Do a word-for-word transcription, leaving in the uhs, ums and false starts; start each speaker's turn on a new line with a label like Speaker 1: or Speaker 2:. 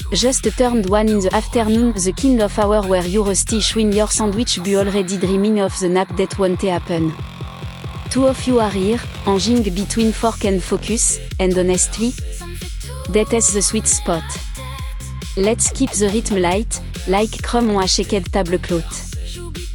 Speaker 1: Just turned one in the afternoon, the kind of hour where you rusty swing your sandwich be already dreaming of the nap that won't happen. Two of you are here, hanging between fork and focus, and honestly, that is the sweet spot. Let's keep the rhythm light, like crumb on a shaked tablecloth.